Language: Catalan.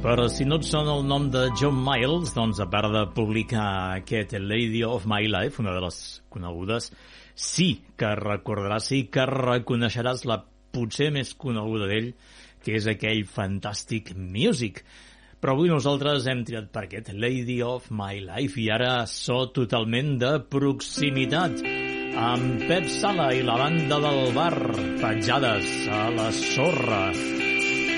Però si no et sona el nom de John Miles, doncs a part de publicar aquest Lady of My Life, una de les conegudes, sí que recordaràs, sí que reconeixeràs la potser més coneguda d'ell, que és aquell fantàstic Music. Però avui nosaltres hem triat per aquest Lady of My Life i ara so totalment de proximitat amb Pep Sala i la banda del bar, petjades a la sorra.